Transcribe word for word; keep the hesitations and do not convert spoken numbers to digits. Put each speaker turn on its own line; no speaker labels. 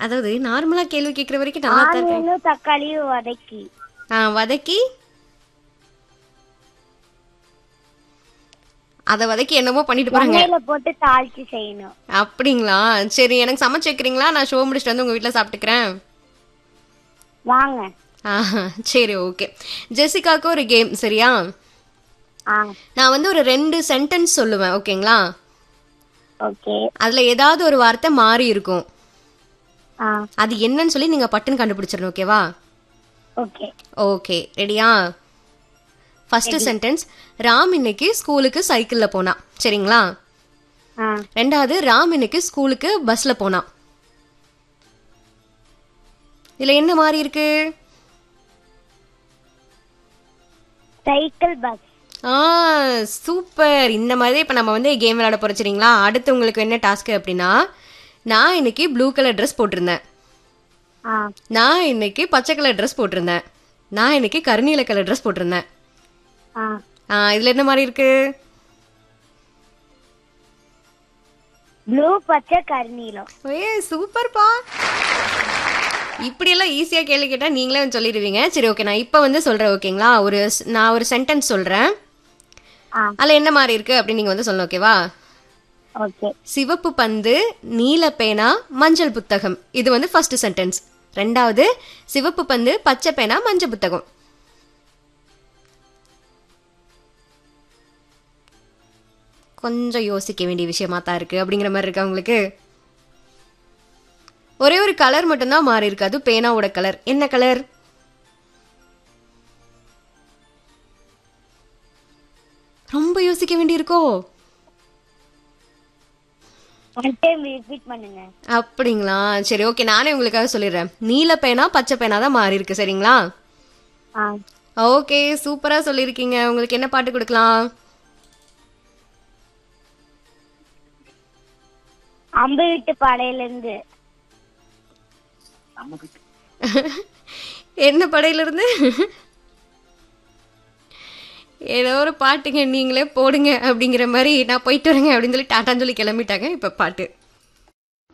அதாவது நார்மலா கேள்வி கேட்குற வரைக்கும் நல்லா தான் இருக்கேன்.
ஆனியனும் தக்காளியும் வதக்கி
ஆ வதக்கி அதை வதக்கி என்னமோ பண்ணிட்டு போறாங்க.
எண்ணெயில போட்டு தாளிச்சு செய்யணும்.
அப்படிங்களா? சரி, எனக்கு சமைச்சு வைக்கிறீங்களா? நான் ஷோ முடிச்சுட்டு வந்து உங்க வீட்டில் சாப்பிட்டுக்கிறேன்.
வாங்க.
ஆ சரி, ஓகே. ஜெசிகாவுக்கு ஒரு கேம், சரியா?
ஆ
நான் வந்து ஒரு ரெண்டு சென்டென்ஸ் சொல்லுவேன், ஓகேங்களா?
ஓகே.
அதுல ஏதாவது ஒரு வார்த்தை மாறி இருக்கும்.
ஆ
அது என்னன்னு சொல்லி நீங்க பட்டுன்னு கண்டுபிடிச்சிடணும், ஓகேவா?
ஓகே.
ஓகே, ரெடியா? ஃபர்ஸ்ட் சென்டென்ஸ், ராம் இன்னைக்கு ஸ்கூலுக்கு சைக்கிள்ல போனா, சரிங்களா?
ஆ
ரெண்டாவது, ராம் இன்னைக்கு ஸ்கூலுக்கு பஸ்ல போனா. இதுல என்ன மாறி இருக்கு?
Cycle bus.
ஆ சூப்பர். இந்த மாதிரி இப்போ நம்ம வந்து கேம் விளையாட போறோம், சரிங்களா? அடுத்து உங்களுக்கு என்ன டாஸ்க் அப்படின்னா, நான் இன்னைக்கு ப்ளூ கலர் ட்ரெஸ் போட்டிருந்தேன்.
ஆ
நான் இன்னைக்கு பச்சை கலர் ட்ரெஸ் போட்டிருந்தேன். நான் இன்னைக்கு கருநீல கலர் ட்ரெஸ் போட்டிருந்தேன்.
ஆ
ஆ இதுல என்ன மாதிரி இருக்கு?
ப்ளூ பச்சை கருநீலம்.
ஏ சூப்பர்ப்பா. இப்படியெல்லாம் ஈஸியாக கேள்வி கேட்டால் நீங்களே வந்து சொல்லிடுவீங்க. சரி, ஓகே, நான் இப்போ வந்து சொல்கிறேன், ஓகேங்களா? ஒரு ஸ்- நான் ஒரு சென்டென்ஸ் சொல்கிறேன்.
ஆ
அதில் என்ன மாதிரி இருக்கு அப்படின்னு நீங்கள் வந்து சொல்லணும், ஓகேவா?
ஓகே.
சிவப்பு பந்து, நீல பேனா, மஞ்சள் புத்தகம். இது வந்து ஃபர்ஸ்ட் சென்டென்ஸ். ரெண்டாவது, சிவப்பு பந்து, பச்சை பேனா, மஞ்சள் புத்தகம். கொஞ்சம் யோசிக்க வேண்டிய விஷயமா தான் இருக்கு அப்படிங்கிற மாதிரி இருக்கா உங்களுக்கு? ஒரே ஒரு கலர் மட்டும்தான் மாறி இருக்கு, அது பேனாவோட கலர். என்ன கலர்? ரொம்ப யோசிக்க வேண்டியிருக்கோ?
ஒன் டைம் ரிப்பீட் பண்ணுங்க.
அப்படிங்களா? சரி, ஓகே, நானே உங்களுக்காக சொல்லிடுறேன். நீல பேனா பச்சை பேனா தான் மாறி இருக்கு, சரிங்களா?
ஆ
ஓகே, சூப்பரா சொல்லியிருக்கீங்க. உங்களுக்கு என்ன பாட்டு கொடுக்கலாம்?
அம்பு விட்டு படையில இருந்து.
என்ன படையில இருந்து? ஏதோ ஒரு பாட்டுங்க, நீங்களே போடுங்க அப்படிங்கிற மாதிரி. நான் போயிட்டு வரேங்க அப்படின்னு சொல்லி டாட்டான்னு சொல்லி கிளம்பிட்டாங்க. இப்ப பாட்டு.